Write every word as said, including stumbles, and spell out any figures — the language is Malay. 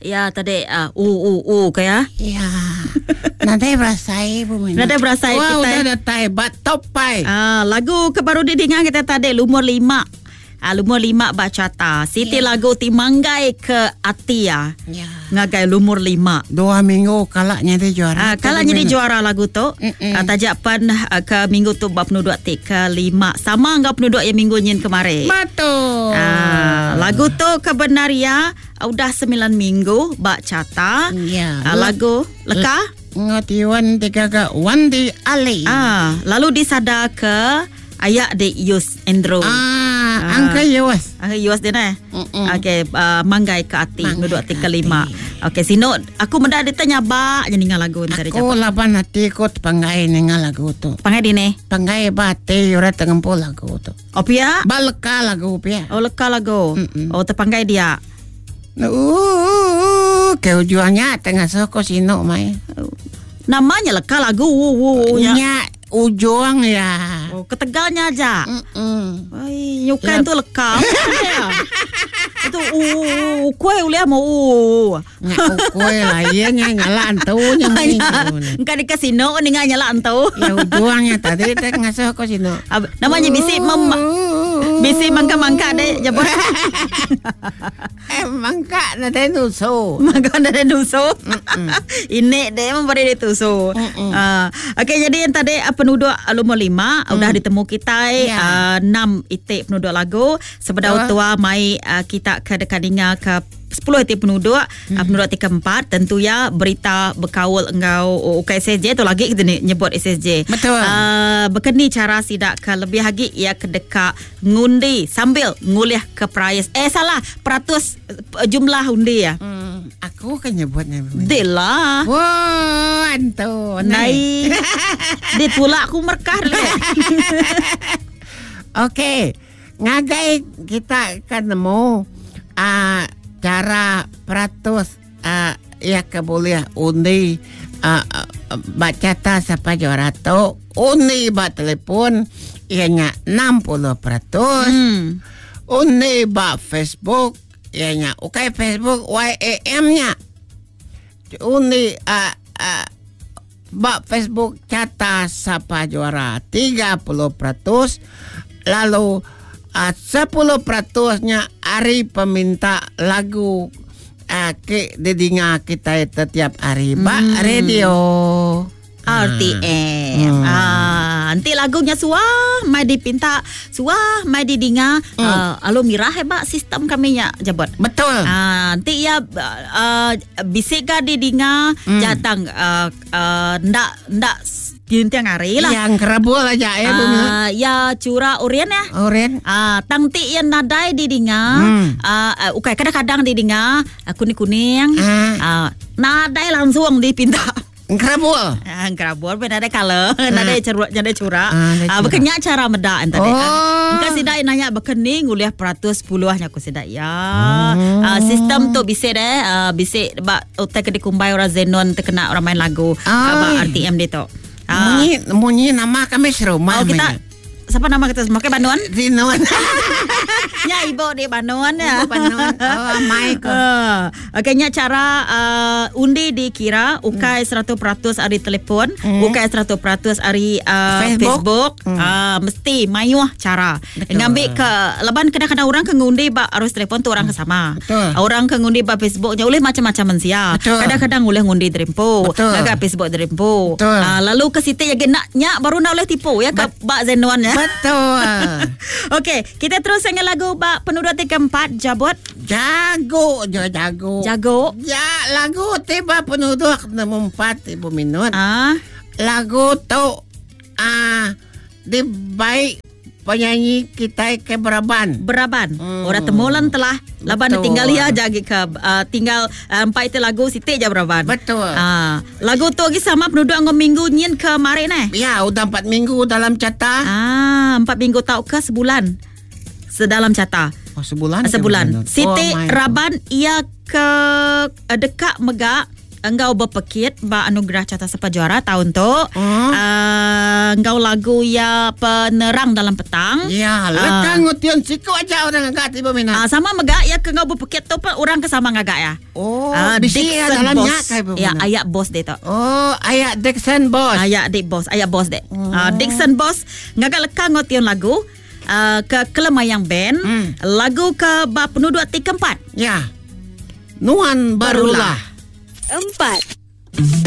Ya tadi uh, u u u kaya. Ya. Nanti berasai Bu Minot. Nanti berasai Wah, kita. udah datai batok pai. Ah, lagu kebaru didengar kita tadi lumur lima. Ah, lumur lima bacata. Siti yeah. lagu Timanggai ke Atia. Ya. Ngagai lumur lima. Dua minggu kalaknya dia juara. Ah, kalaknya dia juara lagu tu. Ah, tajapan ah, ke minggu tu bab penduduk tik ke lima. Sama enggak penduduk yang minggu nyin kemarin. Betul. Ah, lagu tu kebenaria udah sembilan minggu bacata. Ya. Ah, lagu leka. Ngotiwan tiga ke Wandi Ali. Ah, lalu disadar ke ayak de Yus Endro. Ah, ah. angka Yus. Angka Yus dia nah. Okey, uh, Manggai ke Ati penduduk tik ke lima. Okey, sino aku mendak ditanya ba jadi dengan lagu tadi. Aku laban hati kot pangai dengan lagu tu. Pangai di ni. Pangai bate ora tengempo lagu tu. Oh pia? Baleka lagu pia. Oh leka lagu. Mm-mm. Oh terpanggai dia. Uh, ke ujungnya tengah soko sino mai. Namanya leka lagu. Nya ujung ya. Oh, ketegalnya aja. Mm-mm. Ai, nyukan tu leka. Itu uh kue ulia mau uh. Nya kue lain nya nyala antunya mai. Engka di kasino ni nyala antu. Ya ujungnya tadi tengah soko sino. Namanya bisi mem bisi mangka-mangka deh jabot. Eh mangka na dai nuso. Mangka na dai nuso. Ini deh memberi dia tuso. Uh, Okey, jadi yang tadi uh, penduduk lumur lima mm. udah ditemu kita yeah. uh, enam itik penduduk lagu. Sebedah uh. tua mai uh, kita ke dekat dengar ke sepuluh itik penduduk, hmm. uh, penduduk tiga empat. Tentu ya berita berkawal engkau ke S S J tu lagi kita nyebut S S J. Betul. Uh, berkeni cara sidak ke lebih lagi ia ke dekat ngundi sambil nguliah ke price. Eh salah, peratus uh, jumlah undi ya. Hmm, aku kan nyebutnya. Delah. Wah, antu. Nai. Dia pula aku merkah dulu. Okey. Ngagai kita kan nemu uh, cara peratus uh, ya keboleh undi uh, uh, bacata siapa juara tu undi ba telefon ianya enam puluh peratus. Hmm. Undi ba Facebook ianya okay Facebook Y A M-nya. Undi uh, uh, ba Facebook cata siapa juara tiga puluh peratus. Lalu uh, sepuluh peratusnya hari peminta lagu uh, ke dedinga kita setiap hari hmm. Ba radio R T M. Hmm. Ah, nanti lagunya suah mai dipinta, suah mai didinga. Hmm. Uh, alo mirah hebat sistem kami nya jabot. Betul. Ah, nanti ya uh, bisik ga didinga hmm. jatang uh, uh, ndak ndak Tiang hari lah. Yang kerabul aja ya, uh, ya curah Orien ya. Orien. Ah, uh, tangti yang nadai di dinga. Hmm. Uh, uh, ukai kadang-kadang di dinga uh, kuning-kuning. Ah, uh, nadai langsung dipinta. Kerabul. Ah, kerabul beda ada kala. Nadai curah, nadai curah. Ah, uh, bekenya cara meda ente deh. Oh. Engka sidai nanya bekening nguliah peratus puluhnya aku sidai ya. Oh. Uh, sistem tu bisa deh, uh, bisa ba utai ke dikumbai orang Zenon terkena orang main lagu. Apa R T M dia tu. Ah. Munyi, munyi nama kami serumah. Oh, kita, siapa nama kita semua? Ke Banuan? Banuan. Ya, ibu di Banuan ya. Ibu Banuan. Oh, Mike. Uh, Okeynya cara uh, undi dikira ukai seratus peratus hari telefon, hmm. ukai seratus peratus hari uh, Facebook, Facebook hmm. uh, mesti mayuah cara. Ngambil ke leban kadang-kadang orang ke ngundi ba arus telefon tu orang kesama. Betul. Orang ke ngundi ba Facebooknya oleh macam-macam mensia. Kadang-kadang oleh ngundi drempo, agak Facebook drempo. Uh, lalu ke situ ya genaknya baru nak oleh tipu ya ke ba Zenuan ya. Betul. Okey, kita terus dengan lagu ba penduduk tiga empat jabot. Jago, jo jago. Jago. Ya, lagu tiba penduduk enam empat Ibu Minot. Ah, lagu tu ah di baik penyanyi kita ke Beraban. Beraban. Hmm. Orang temulan telah laban tinggal ya jagi ke uh, tinggal uh, empat itu lagu siti je Beraban. Betul. Ah, lagu tu lagi sama penduduk ngom minggu nyin ke mari eh. Ya, udah empat minggu dalam cata. Ah, empat minggu tau ke sebulan. Sedalam cata. Oh, sebulan. Sebulan. Siti oh, Raban ia ke uh, dekat Megak engkau berpekit ba anugerah Carta Sepa Juara tahun tu. Hmm. Uh, engkau lagu ya penerang dalam petang. Ya, lekang ngution siku aja orang agak tiba mina. Uh, sama megak ya ke engkau berpekit tu pun orang ke sama ngagak ya. Oh, uh, bisi dalamnya Boss. kayak Ya, ayak bos deh tu. Oh, ayak Dixon Boss. Ayak dik bos, ayak bos deh. Oh. Uh, Dixon Boss ngagak lekang ngution lagu. Uh, ke Kelemayang Band. Hmm. Lagu ke ba penuduh ati keempat. Ya. Nuan Barulah. Empat.